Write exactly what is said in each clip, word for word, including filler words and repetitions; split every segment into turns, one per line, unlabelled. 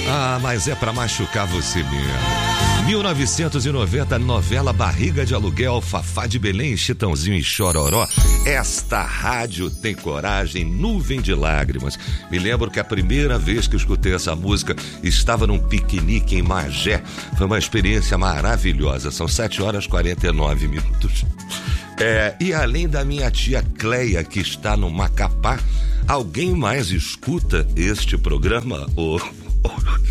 Ah, mas é pra machucar você mesmo. mil novecentos e noventa, novela Barriga de Aluguel, Fafá de Belém, Chitãozinho e Chororó. Esta rádio tem coragem, nuvem de lágrimas. Me lembro que a primeira vez que eu escutei essa música estava num piquenique em Magé. Foi uma experiência maravilhosa. São sete horas e quarenta e nove minutos. É, e além da minha tia Cleia, que está no Macapá, alguém mais escuta este programa? Ô, ô,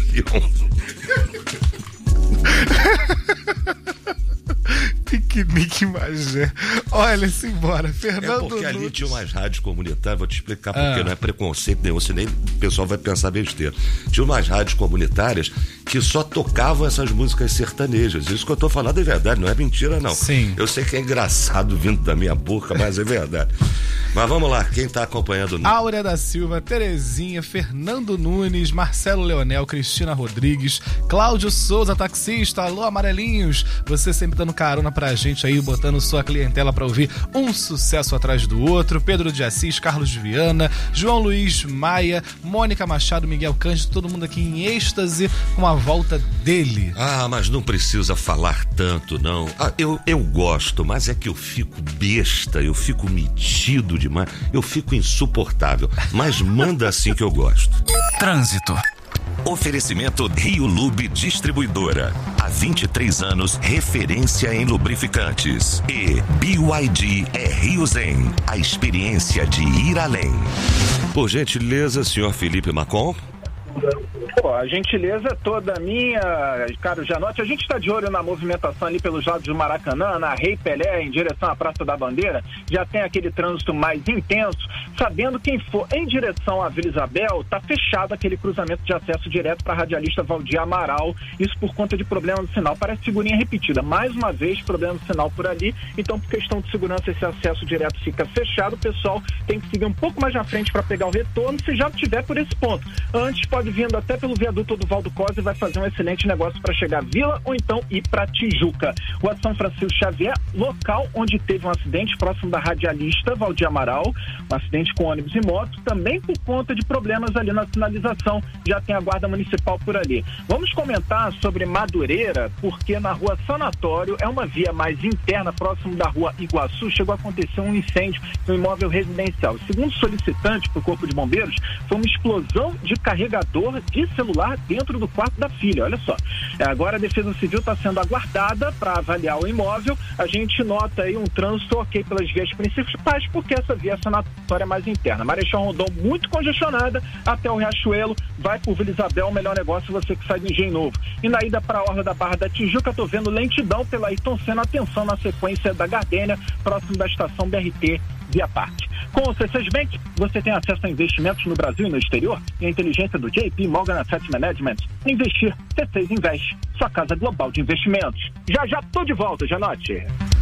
Piquenique Magé. Olha, simbora. Fernando
É porque ali
Nunes.
tinha umas rádios comunitárias, vou te explicar porque
Ah.
não é preconceito nenhum, senão o pessoal vai pensar besteira. Tinha umas rádios comunitárias que só tocavam essas músicas sertanejas. Isso que eu tô falando é verdade, não é mentira não.
Sim.
Eu sei que é engraçado vindo da minha boca, mas é verdade. Mas vamos lá, quem tá acompanhando?
Áurea da Silva, Terezinha, Fernando Nunes, Marcelo Leonel, Cristina Rodrigues, Cláudio Souza, taxista, alô amarelinhos, você sempre dando carona pra gente aí, botando sua clientela pra ouvir um sucesso atrás do outro, Pedro de Assis, Carlos Viana, João Luiz Maia, Mônica Machado, Miguel Cândido, todo mundo aqui em êxtase com a volta dele.
Ah, mas não precisa falar tanto, não. Ah, eu, eu gosto, mas é que eu fico besta, eu fico metido demais, eu fico insuportável. Mas manda assim que eu gosto.
Trânsito. Oferecimento Rio Lube Distribuidora. Há vinte e três anos, referência em lubrificantes. E B Y D é Rio Zen, a experiência de ir além.
Por gentileza, senhor Felipe Macon.
Pô, a gentileza é toda minha, caro Janote. A gente está de olho na movimentação ali pelos lados do Maracanã, na Rei Pelé, em direção à Praça da Bandeira. Já tem aquele trânsito mais intenso, sabendo quem for em direção à Vila Isabel, tá fechado aquele cruzamento de acesso direto para a radialista Valdir Amaral. Isso por conta de problema do sinal. Parece figurinha repetida. Mais uma vez, problema do sinal por ali. Então, por questão de segurança, esse acesso direto fica fechado. O pessoal tem que seguir um pouco mais na frente para pegar o retorno, se já estiver por esse ponto. Antes, pode vindo até pelo viaduto do Valdo Cosa e vai fazer um excelente negócio para chegar à Vila ou então ir para Tijuca. Rua São Francisco Xavier, local onde teve um acidente próximo da radialista Valdir Amaral, um acidente com ônibus e moto, também por conta de problemas ali na sinalização. Já tem a guarda municipal por ali. Vamos comentar sobre Madureira, porque na Rua Sanatório é uma via mais interna, próximo da Rua Iguaçu, chegou a acontecer um incêndio no imóvel residencial. Segundo solicitante para o Corpo de Bombeiros, foi uma explosão de carregador de celular dentro do quarto da filha, olha só. Agora a Defesa Civil está sendo aguardada para avaliar o imóvel. A gente nota aí um trânsito ok pelas vias principais, porque essa via sanatória é mais interna. Marechal Rondon muito congestionada até o Riachuelo, vai por Vila Isabel, o melhor negócio você que sai do Engenho Novo. E na ida para a Orla da Barra da Tijuca, tô vendo lentidão pela Ayrton Senna, atenção na sequência da Gardênia, próximo da estação B R T Via Parte. Com o C seis Bank, você tem acesso a investimentos no Brasil e no exterior e a inteligência do J P Morgan Asset Management. Investir, C seis Investe, sua casa global de investimentos. Já já tô de volta, Janote.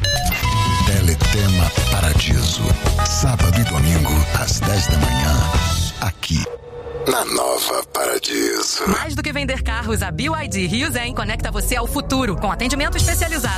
Teletema Paradiso, sábado e domingo às dez da manhã, aqui na Nova Paradiso.
Mais do que vender carros, a B Y D Rio Zen conecta você ao futuro com atendimento especializado.